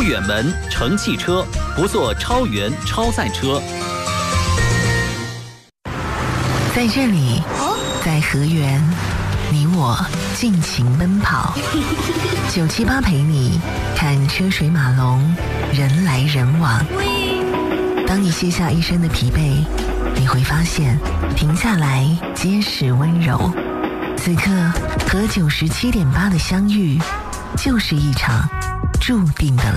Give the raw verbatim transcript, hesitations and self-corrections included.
远门乘汽车，不坐超员超载车。 在这里，在河源，你我尽情奔跑。九七八陪你看车水马龙，人来人往。当你卸下一身的疲惫，你会发现停下来皆是温柔。此刻和九十七点八的相遇，就是一场注定的